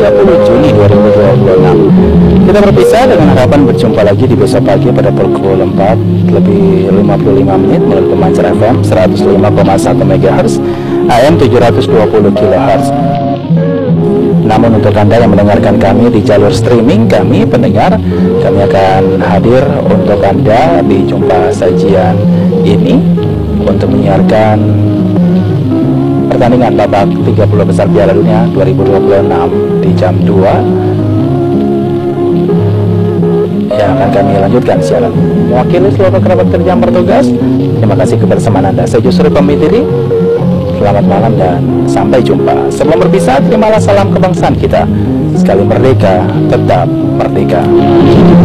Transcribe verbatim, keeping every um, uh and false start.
tiga puluh Juni dua ribu dua puluh enam. Kita berpisah dengan harapan berjumpa lagi di besok pagi pada pukul empat lebih lima puluh lima menit melalui pemancar F M seratus lima koma satu megahertz, A M tujuh ratus dua puluh kilohertz. Namun untuk Anda yang mendengarkan kami di jalur streaming kami pendengar, kami akan hadir untuk Anda di jumpa sajian ini untuk menyiarkan pertandingan babak tiga puluh besar Piala Dunia dua ribu dua puluh enam di jam dua yang akan kami lanjutkan siaran. Mewakili seluruh kerabat kerja yang bertugas, terima kasih kebersamaan Anda. Saya Justru pamit diri. Selamat malam dan sampai jumpa. Sebelum berpisah, terimalah salam kebangsaan kita. Sekali merdeka, tetap merdeka.